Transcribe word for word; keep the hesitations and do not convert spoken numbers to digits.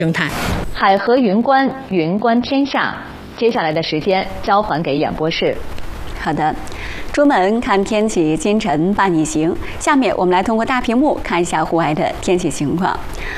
生态。 海河云观，云观天下。接下来的时间交还给演播室。 好的，出门看天气，京晨伴你行。下面我们来通过大屏幕看一下户外的天气情况。